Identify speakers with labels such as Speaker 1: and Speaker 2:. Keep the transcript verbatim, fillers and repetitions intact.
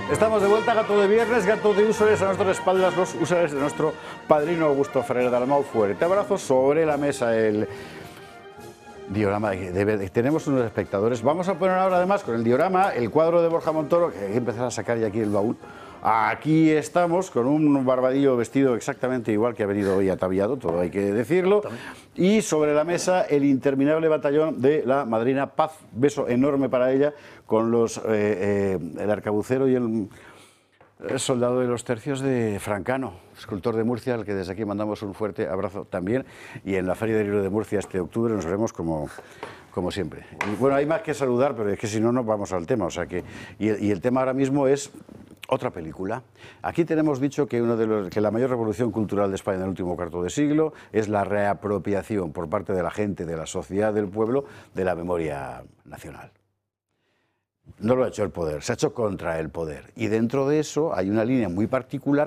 Speaker 1: Estamos de vuelta, Gato de Viernes, Gato de Usuarios a nuestras espaldas, los usuarios de nuestro padrino Augusto Ferrer Dalmau. Fuerte abrazo. Sobre la mesa el diorama. Debe, tenemos unos espectadores. Vamos a poner ahora además con el diorama el cuadro de Borja Montoro, que hay que empezar a sacar ya aquí el baúl. Aquí estamos con un barbadillo vestido exactamente igual que ha venido hoy ataviado, todo hay que decirlo. Y sobre la mesa el interminable batallón de la madrina Paz. Beso enorme para ella, con los eh, eh, el arcabucero y el, el soldado de los tercios de Francano, escultor de Murcia, al que desde aquí mandamos un fuerte abrazo también. Y en la Feria del Libro de Murcia este octubre nos veremos como... como siempre. Y bueno, hay más que saludar, pero es que si no, no vamos al tema. O sea que, y, el, y el tema ahora mismo es otra película. Aquí tenemos dicho que, uno de los, que la mayor revolución cultural de España en el último cuarto de siglo es la reapropiación por parte de la gente, de la sociedad, del pueblo, de la memoria nacional. No lo ha hecho el poder, se ha hecho contra el poder. Y dentro de eso hay una línea muy particular